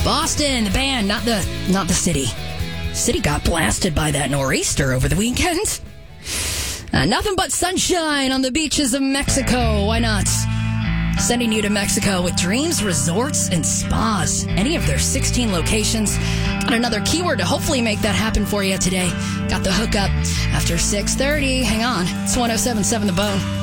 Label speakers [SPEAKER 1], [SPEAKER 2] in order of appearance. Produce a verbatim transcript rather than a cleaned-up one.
[SPEAKER 1] Boston, the band, not the not the city. City got blasted by that nor'easter over the weekend. Uh, nothing but sunshine on the beaches of Mexico. Why not? Sending you to Mexico with Dreams Resorts and Spas. Any of their sixteen locations. Got another keyword to hopefully make that happen for you today. Got the hookup after six thirty. Hang on. It's one oh seven point seven The Bone.